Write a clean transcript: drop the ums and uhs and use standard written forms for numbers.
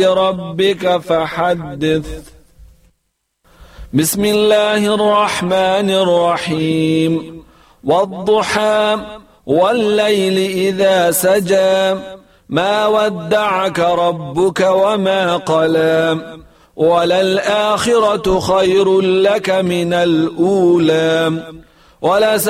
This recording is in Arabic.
ربك فحدث. بسم الله الرحمن الرحيم. والضحى والليل إذا سجى ما ودعك ربك وما قلى وللآخرة خير لك من الأولى